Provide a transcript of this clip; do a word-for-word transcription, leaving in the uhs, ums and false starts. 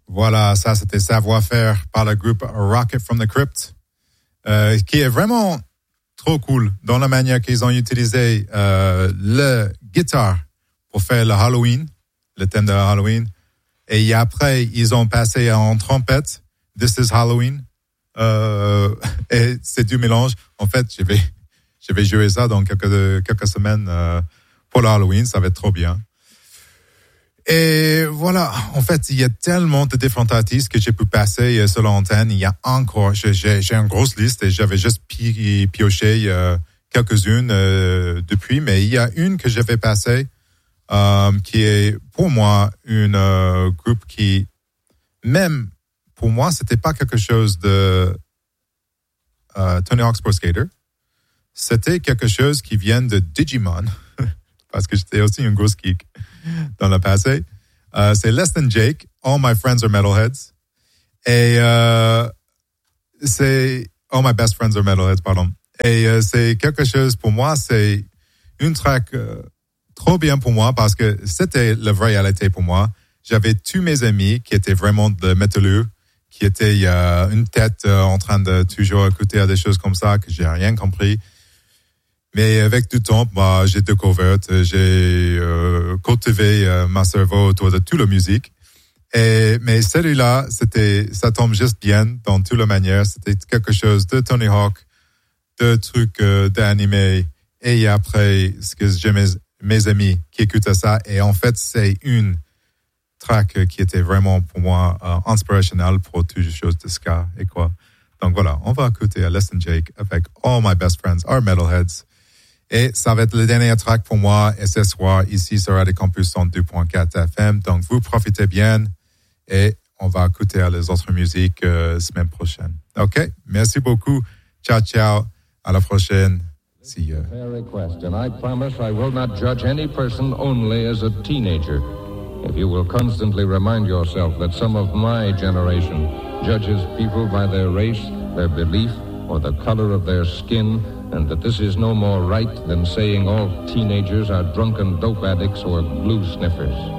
Voilà, ça c'était Savoir-faire par le groupe Rocket from the Crypt, euh, qui est vraiment trop cool dans la manière qu'ils ont utilisé euh, le guitare pour faire le Halloween, le thème de Halloween. Et après, ils ont passé en trompette, This is Halloween. Euh, et c'est du mélange. En fait, je vais, je vais jouer ça dans quelques, quelques semaines euh, pour le Halloween. Ça va être trop bien. Et voilà, en fait, il y a tellement de différents artistes que j'ai pu passer sur l'antenne. Il y a encore, j'ai, j'ai une grosse liste et j'avais juste pi, pioché euh, quelques-unes euh, depuis, mais il y a une que j'avais passée euh, qui est pour moi une euh, groupe qui, même pour moi, c'était pas quelque chose de euh, Tony Hawk Pro Skater. C'était quelque chose qui vient de Digimon, parce que j'étais aussi une grosse geek dans le passé. Euh, c'est Less Than Jake, All My Friends Are Metalheads. Et euh, c'est All My Best Friends Are Metalheads, pardon. Et euh, c'est quelque chose, pour moi, c'est une track euh, trop bien pour moi parce que c'était la vraie réalité pour moi. J'avais tous mes amis qui étaient vraiment de métalleux, qui étaient euh, une tête euh, en train de toujours écouter à des choses comme ça que j'ai rien compris. Mais avec du temps, bah, j'ai découvert, j'ai euh, cultivé euh, ma cerveau autour de toute la musique. Et mais celui-là, c'était, ça tombe juste bien dans toute la manière. C'était quelque chose de Tony Hawk, de trucs euh, d'animé. Et après, ce que j'ai mes, mes amis qui écoutent ça. Et en fait, c'est une track qui était vraiment pour moi euh, inspirationnelle pour toutes les choses de ska et quoi. Donc voilà, on va écouter Less Than Jake avec All My Best Friends Are Metalheads. Et ça va être le dernier track pour moi. Et ce soir, ici, sur Radio Campus cent deux point quatre F M. Donc, vous profitez bien. Et on va écouter les autres musiques euh, semaine prochaine. OK? Merci beaucoup. Ciao, ciao. À la prochaine. See you. Fair request, and I promise I will not judge any person only as a teenager. If you will constantly remind yourself that some of my generation judges people by their race, their belief, or the color of their skin, and that this is no more right than saying all teenagers are drunken dope addicts or glue sniffers.